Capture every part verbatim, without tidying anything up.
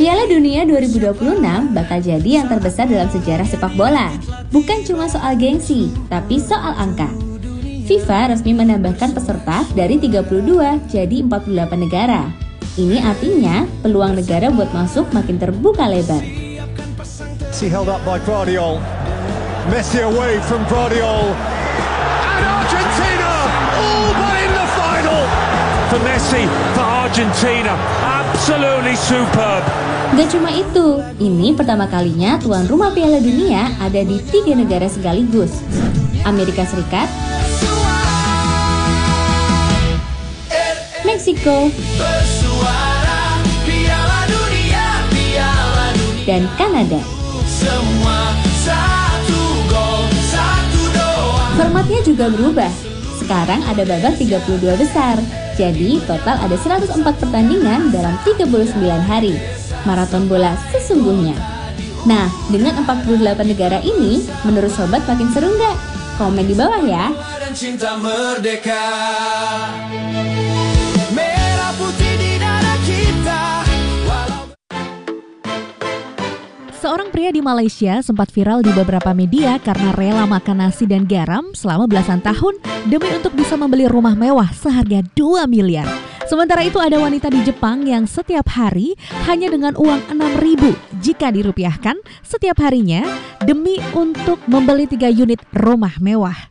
Piala Dunia dua ribu dua puluh enam bakal jadi yang terbesar dalam sejarah sepak bola. Bukan cuma soal gengsi, tapi soal angka. FIFA resmi menambahkan peserta dari tiga puluh dua jadi empat puluh delapan negara. Ini artinya peluang negara buat masuk makin terbuka lebar. Messi held up by Guardiola. Messi away from Guardiola. And Argentina all but in the final. For Messi, for Argentina, absolutely superb. Gak cuma itu, ini pertama kalinya tuan rumah Piala Dunia ada di tiga negara sekaligus. Amerika Serikat, Meksiko, dan Kanada. Formatnya juga berubah. Sekarang ada babak tiga puluh dua besar. Jadi total ada seratus empat pertandingan dalam tiga puluh sembilan hari. Maraton bola sesungguhnya. Nah, dengan empat puluh delapan negara ini, menurut sobat makin seru nggak? Komen di bawah ya. Cinta merdeka. Merah putih di dada kita. Seorang pria di Malaysia sempat viral di beberapa media karena rela makan nasi dan garam selama belasan tahun demi untuk bisa membeli rumah mewah seharga dua miliar. Sementara itu ada wanita di Jepang yang setiap hari hanya dengan uang enam ribu jika dirupiahkan setiap harinya demi untuk membeli tiga unit rumah mewah.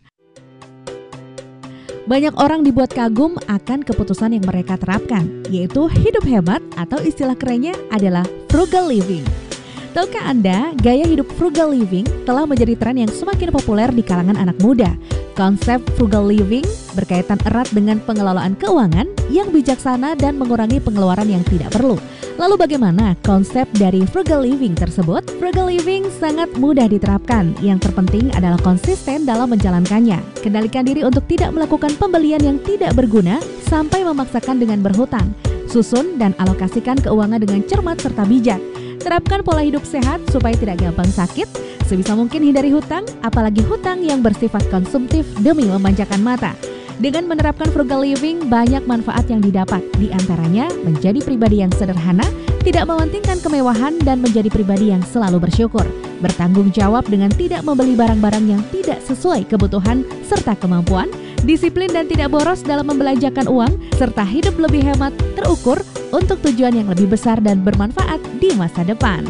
Banyak orang dibuat kagum akan keputusan yang mereka terapkan, yaitu hidup hemat atau istilah kerennya adalah frugal living. Tahukah Anda, gaya hidup frugal living telah menjadi tren yang semakin populer di kalangan anak muda. Konsep frugal living berkaitan erat dengan pengelolaan keuangan yang bijaksana dan mengurangi pengeluaran yang tidak perlu. Lalu bagaimana konsep dari frugal living tersebut? Frugal living sangat mudah diterapkan. Yang terpenting adalah konsisten dalam menjalankannya. Kendalikan diri untuk tidak melakukan pembelian yang tidak berguna sampai memaksakan dengan berhutang. Susun dan alokasikan keuangan dengan cermat serta bijak. Terapkan pola hidup sehat supaya tidak gampang sakit. Sebisa mungkin hindari hutang, apalagi hutang yang bersifat konsumtif demi memanjakan mata. Dengan menerapkan frugal living, banyak manfaat yang didapat. Di antaranya, menjadi pribadi yang sederhana, tidak mementingkan kemewahan, dan menjadi pribadi yang selalu bersyukur. Bertanggung jawab dengan tidak membeli barang-barang yang tidak sesuai kebutuhan serta kemampuan, disiplin dan tidak boros dalam membelanjakan uang, serta hidup lebih hemat, terukur, untuk tujuan yang lebih besar dan bermanfaat di masa depan.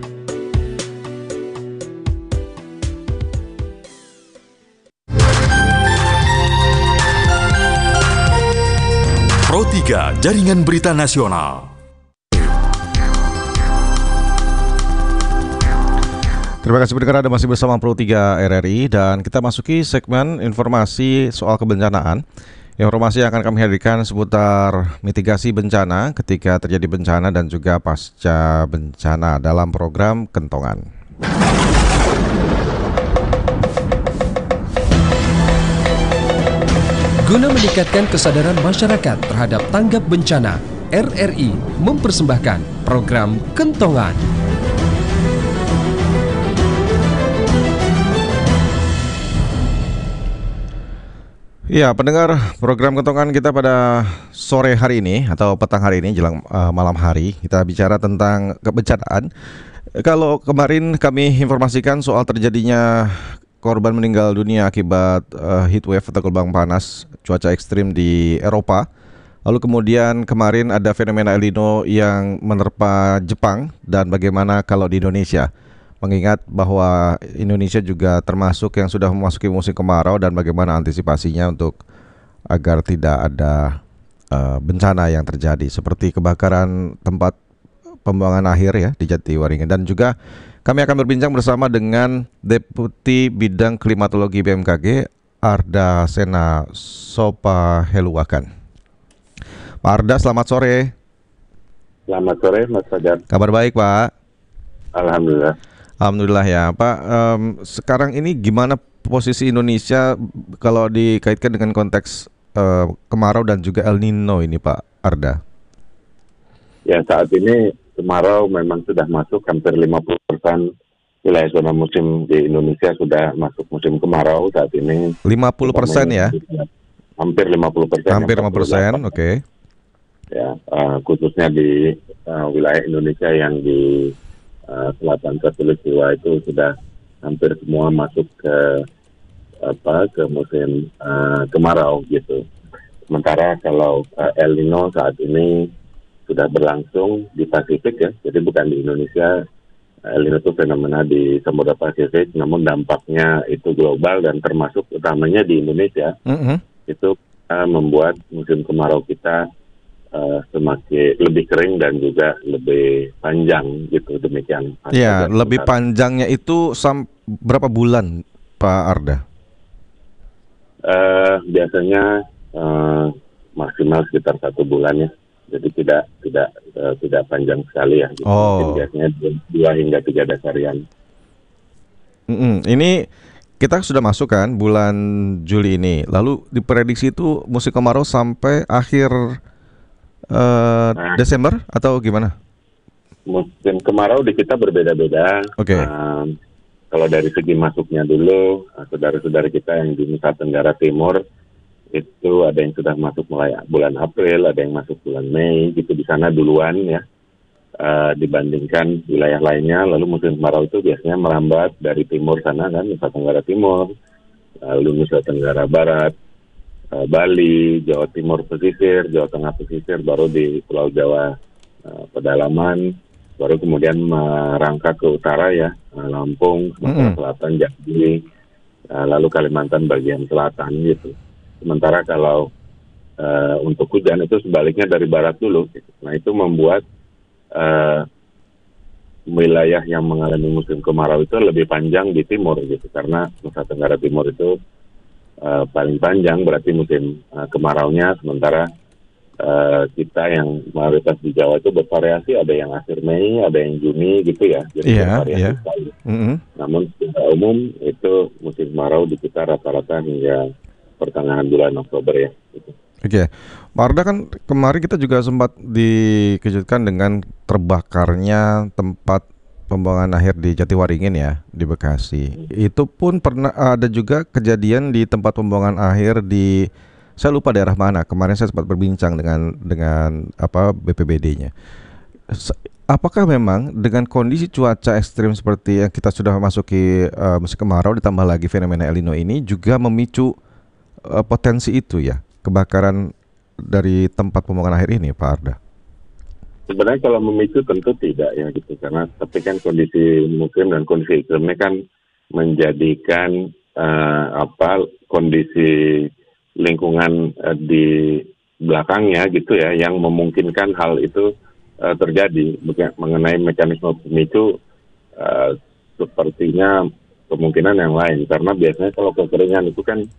Pro tiga Jaringan Berita Nasional. Terima kasih pendengar, Anda masih bersama Pro tiga R R I dan kita masuki segmen informasi soal kebencanaan. Informasi yang akan kami hadirkan seputar mitigasi bencana ketika terjadi bencana dan juga pasca bencana dalam program Kentongan. Guna meningkatkan kesadaran masyarakat terhadap tanggap bencana, R R I mempersembahkan program Kentongan. Ya, pendengar, program Kentongan kita pada sore hari ini atau petang hari ini jelang uh, malam hari kita bicara tentang kebencanaan. Kalau kemarin kami informasikan soal terjadinya korban meninggal dunia akibat uh, heat wave atau gelombang panas cuaca ekstrim di Eropa. Lalu kemudian kemarin ada fenomena El Nino yang menerpa Jepang dan bagaimana kalau di Indonesia. Mengingat bahwa Indonesia juga termasuk yang sudah memasuki musim kemarau dan bagaimana antisipasinya untuk agar tidak ada uh, bencana yang terjadi seperti kebakaran tempat pembuangan akhir ya di Jatiwaringin. Dan juga kami akan berbincang bersama dengan Deputi Bidang Klimatologi B M K G Arda Sena Sopaheluwakan. Pak Arda, selamat sore. Selamat sore Mas Fajar. Kabar baik Pak? Alhamdulillah. Alhamdulillah ya Pak. Um, sekarang ini gimana posisi Indonesia kalau dikaitkan dengan konteks uh, kemarau dan juga El Nino ini Pak Arda? Ya, saat ini kemarau memang sudah masuk, hampir lima puluh persen wilayah zona musim di Indonesia sudah masuk musim kemarau saat ini. lima puluh persen ya? Hampir lima puluh persen. Hampir lima puluh persen, oke. Okay. ya uh, khususnya di uh, wilayah Indonesia yang di uh, selatan khatulistiwa itu sudah hampir semua masuk ke apa ke musim uh, kemarau gitu. Sementara kalau uh, El Nino saat ini sudah berlangsung di Pasifik ya, jadi bukan di Indonesia. El Nino itu fenomena di Samudra Pasifik, namun dampaknya itu global dan termasuk utamanya di Indonesia. Mm-hmm. Itu uh, membuat musim kemarau kita uh, semakin lebih kering dan juga lebih panjang gitu, demikian. Iya, lebih panjangnya itu sam berapa bulan, Pak Arda? Uh, biasanya uh, maksimal sekitar satu bulan ya. Jadi tidak tidak uh, tidak panjang sekali ya. Gitu. Oh. Mungkin biasanya dua hingga tiga dasarian. Mm-mm. Ini kita sudah masuk kan bulan Juli ini. Lalu diprediksi itu musim kemarau sampai akhir uh, nah, Desember atau gimana? Musim kemarau di kita berbeda-beda. Oke. Okay. Uh, kalau dari segi masuknya dulu, uh, saudara-saudara kita yang di Nusa Tenggara Timur itu ada yang sudah masuk mulai bulan April, ada yang masuk bulan Mei, gitu di sana duluan ya, uh, dibandingkan wilayah lainnya. Lalu musim kemarau itu biasanya merambat dari timur sana kan, Nusa Tenggara Timur, lalu Nusa Tenggara Barat, uh, Bali, Jawa Timur pesisir, Jawa Tengah pesisir, baru di Pulau Jawa uh, pedalaman, baru kemudian merangkak ke utara ya, uh, Lampung, Sumatera Selatan, Jambi, uh, lalu Kalimantan bagian selatan gitu. Sementara kalau uh, untuk hujan itu sebaliknya dari barat dulu. Gitu. Nah itu membuat uh, wilayah yang mengalami musim kemarau itu lebih panjang di timur gitu. Karena Nusa Tenggara Timur itu uh, paling panjang berarti musim uh, kemaraunya. Sementara uh, kita yang mayoritas di Jawa itu bervariasi. Ada yang akhir Mei, ada yang Juni gitu ya. Jadi yeah, bervariasi yeah. sekali. Mm-hmm. Namun secara umum itu musim kemarau di kita rata-rata hingga pertengahan bulan Oktober ya. Gitu. Oke, okay. Pak Arda, kan kemarin kita juga sempat dikejutkan dengan terbakarnya tempat pembuangan akhir di Jatiwaringin ya, di Bekasi. Hmm. Itu pun pernah ada juga kejadian di tempat pembuangan akhir di, saya lupa daerah mana. Kemarin saya sempat berbincang dengan dengan apa B P B D-nya. Apakah memang dengan kondisi cuaca ekstrim seperti yang kita sudah masuki uh, musim kemarau ditambah lagi fenomena El Nino ini juga memicu uh, potensi itu ya, kebakaran dari tempat pembuangan akhir ini, Pak Arda? Sebenarnya kalau memicu tentu tidak ya gitu, karena tapi kan kondisi musim dan kondisi iklimnya kan menjadikan uh, apa kondisi lingkungan uh, di belakangnya gitu ya yang memungkinkan hal itu uh, terjadi. Mengenai mekanisme pemicu uh, sepertinya kemungkinan yang lain, karena biasanya kalau kekeringan itu kan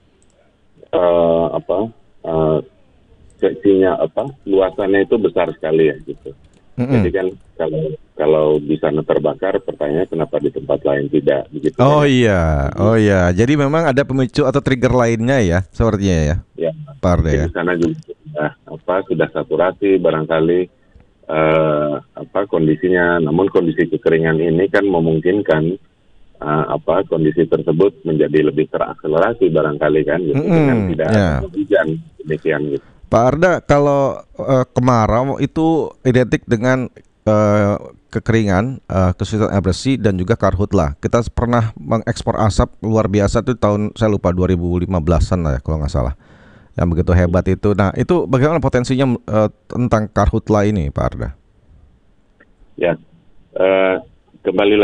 uh, apa uh, seksinya apa luasannya itu besar sekali ya gitu. Mm-hmm. Jadi kan kalau kalau di sana terbakar, pertanyaannya kenapa di tempat lain tidak begitu? Oh kan? iya, oh iya. Jadi memang ada pemicu atau trigger lainnya ya, sepertinya ya. Ya. Pak Arda ya. Di sana juga sudah apa sudah saturasi barangkali uh, apa kondisinya. Namun kondisi kekeringan ini kan memungkinkan uh, apa kondisi tersebut menjadi lebih terakselerasi barangkali kan gitu, mm-hmm. dengan tidak yeah. ada hujan demikian gitu. Pak Arda, kalau uh, kemarau itu identik dengan uh, kekeringan, uh, kesulitan air bersih dan juga karhutlah. Kita pernah mengekspor asap luar biasa tuh tahun saya lupa dua ribu lima belasan lah ya kalau nggak salah. Yang begitu hebat itu. Nah itu bagaimana potensinya uh, tentang karhutlah ini, Pak Arda? Ya, uh, kembali